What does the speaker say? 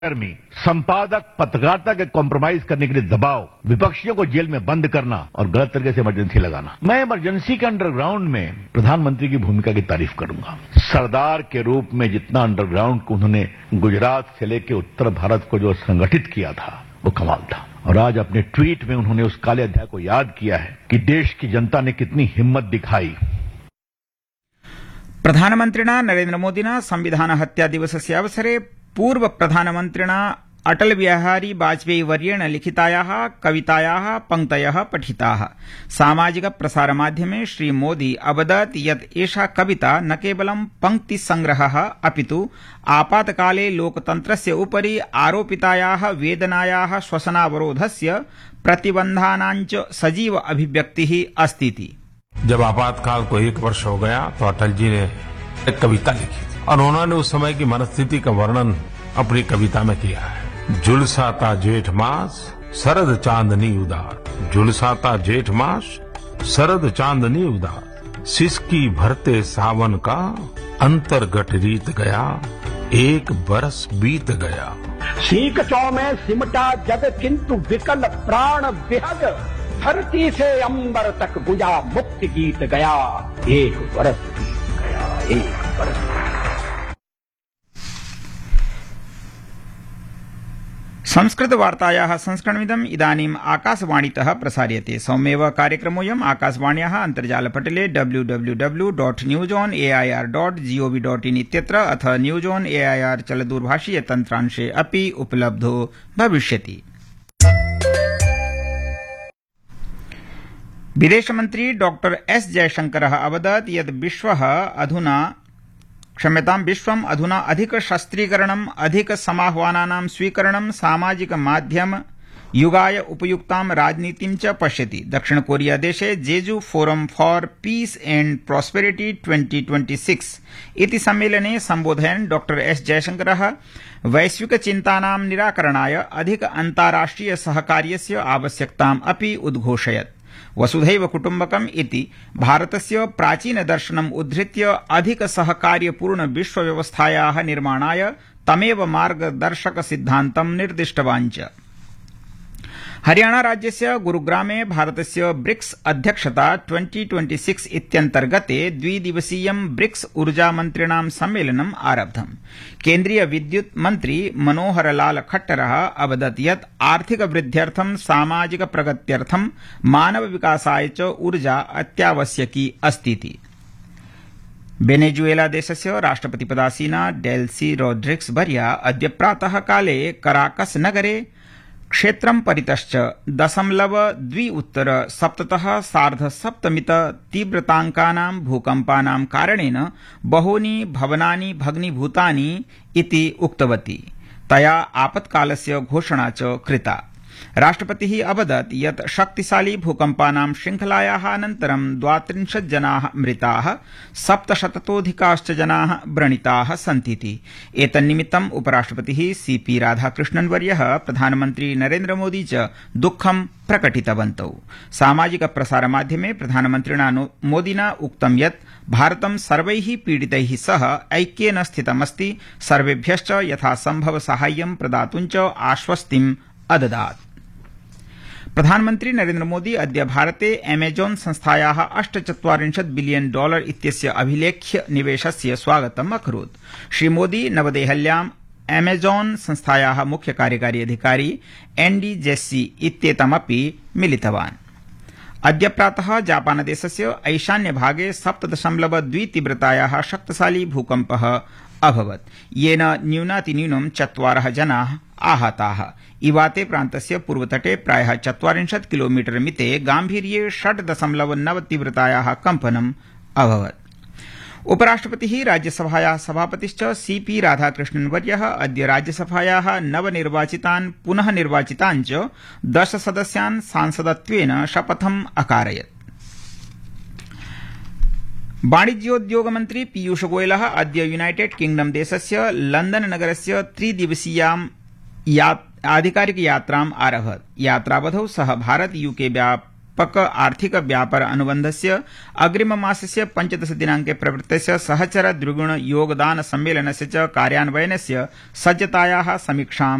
में संपादक पत्रकारिता के कॉम्प्रोमाइज करने के लिए दबाव, विपक्षियों को जेल में बंद करना और गलत तरीके से इमरजेंसी लगाना। मैं इमरजेंसी के अंडरग्राउंड में प्रधानमंत्री की भूमिका की तारीफ करूंगा। सरदार के रूप में जितना अंडरग्राउंड को उन्होंने गुजरात से लेकर उत्तर भारत को जो संगठित किया था वो कमाल था। और आज अपने ट्वीट में उन्होंने उस काले अध्याय को याद किया है कि देश की जनता ने कितनी हिम्मत दिखाई। प्रधानमन्त्रिणा नरेन्द्रमोदिना संविधान हत्या दिवसस्य अवसरे पूर्व प्रधानमन्त्रिणा अटल बिहारी वाजपेयी वर्येण लिखितायाः कवितायाः पंक्तयः पठिताः। सामाजिक प्रसार माध्यमे श्रीमोदी अवदत् यत् एषा कविता न केवलं पंक्तिसंग्रहः अपितु आपातकाले लोकतन्त्रस्य उपरि आरोपितायाः वेदनायाः श्वसनावरोधस्य प्रतिबन्धानाञ्च सजीव अभिव्यक्तिः अस्तीति। जब आपातकाल को 1 वर्ष हो गया तो अटल जी ने एक कविता लिखी और उन्होंने उस समय की मनस्थिति का वर्णन अपनी कविता में किया है। झुलसाता जेठ मास शरद चांदनी उदार, झुलसाता जेठ मास शरद चांदनी उदार, सिसकी भरते सावन का अंतर्गत रीत गया, 1 बरस बीत गया। सीख चौ में सिमटा जग किंतु विकल प्राण विहग, धरती से अंबर तक गुजा मुक्ति गीत गया, 1 बरस बीत गया, 1 बरस। संस्कृतवार्तायाः संस्करणमिदम् इदानीम् आकाशवाणीतः प्रसार्यते। सौम्येव कार्यक्रमोऽयम् आकाशवाण्याः अन्तर्जालपटले www.newsonair.gov.in इत्यत्र अथ न्यूज ऑन एआईआर चलदूरभाषीय तन्त्रांशे अपि उपलब्धो भविष्यति। विदेशमन्त्री डॉक्टर एस जयशंकरः अवदत् यत् विश्वम् अधुना अधिक शस्त्रीकरणम्, अधिक समाह्वानानां स्वीकरणं, सामाजिक माध्यम युगाय उपयुक्तां राजनीतिं च पश्यति। दक्षिण कोरिया देशे जेजू forum for piece and prosperity 2026 इति सम्मेलने सम्बोधयन् डॉक्टर एस जयशंकरः वैश्विक चिन्तानां निराकरणाय अधिक अन्ताराष्ट्रिय सहकार्यस्य आवश्यकताम् अपि उद्घोषयत्। वसुधैव कुटुम्बकम् इति भारतस्य प्राचीनदर्शनम् उद्धृत्य अधिक सहकार्यपूर्ण विश्वव्यवस्थायाः निर्माणाय तमेव मार्गदर्शक सिद्धान्तं निर्दिष्टवान् च। हरियाणा राज्यस्य गुरुग्रामे भारतस्य ब्रिक्स अध्यक्षता 2026 इत्यन्तर्गते द्विदिवसीयं ब्रिक्स ऊर्जामन्त्रिणां सम्मेलनम् आरब्धम्। केन्द्रीय विद्युत् मन्त्री मनोहरलाल खट्टरः अवदत् यत् आर्थिक वृद्ध्यर्थं, सामाजिक प्रगत्यर्थं, मानव विकासाय च ऊर्जा अत्यावश्यकी अस्तीति। वेनेजुएला देशस्य राष्ट्रपतिपदासीना डेल्सी रोड्रिग्स वर्या अद्य प्रातः काले कराकस नगरे क्षेत्रं परितश्च 0.2 उत्तर 7.7 तीव्रताङ्कानां भूकम्पानां कारणेन बहूनि भवनानि भग्नीभूतानि इति उक्तवती। तया आपत्कालस्य घोषणा च कृता। राष्ट्रपतिः अवदत् यत् शक्तिशाली भूकम्पानां श्रृंखलायाः अनन्तरं 32 जनाः मृताः, 700तोऽधिकाश्च जनाः व्रणिताः सन्तीति। एतन्निमित्तम् उपराष्ट्रपतिः सीपी राधाकृष्णन् वर्यः, प्रधानमन्त्री नरेन्द्रमोदी च दुःखं प्रकटितवन्तौ। सामाजिक प्रसारमाध्यमे प्रधानमन्त्रिणा मोदिना उक्तं यत् भारतं सर्वैः पीडितैः सह ऐक्येन स्थितमस्ति, सर्वेभ्यश्च यथासम्भव साहाय्यं प्रदातुं च आश्वस्तिम् अददात्। प्रधानमन्त्री नरेन्द्रमोदी अद्य भारते अमेजॉन संस्थायाः $48 बिलियन इत्यस्य अभिलेख्य निवेशस्य स्वागतम् अकरोत्। श्रीमोदी नवदेहल्याम् अमेजॉन संस्थायाः मुख्य कार्यकारी अधिकारी एन्डी जेस्सी इत्येतमपि मिलितवान्। अद्य प्रातः जापानदेशस्य ईशान्यभागे 7.2 तीव्रतायाः शक्तिशाली भूकम्पः अभवत्, येन न्यूनातिन्यूनं 4 जनाः आहताः। इवाते प्रान्तस्य पूर्वतटे प्रायः 40 किलोमीटर मिते गाम्भीर्ये 6.9 तीव्रतायाः कम्पनम् अभवत्। उपराष्ट्रपतिः राज्यसभायाः सभापतिश्च सीपी राधाकृष्णन् वर्यः अद्य राज्यसभायाः नवनिर्वाचितान् पुनः निर्वाचितान् च 10 सदस्यान् सांसदत्वेन शपथम् अकारयत्। वाणिज्योद्योगमन्त्री पीयूष गोयलः अद्य यूनाइटेड किंगडम देशस्य लंदन नगरस्य 3 दिवसीयाम् आधिकारिक यात्राम् आरभत। यात्रावधौ सः भारत यूके द्विपक आर्थिक व्यापार अनुबन्धस्य अग्रिममासस्य 15 दिनाङ्के प्रवृत्तस्य सहचर द्विगुण योगदान सम्मेलनस्य च कार्यान्वयनस्य सज्जतायाः समीक्षां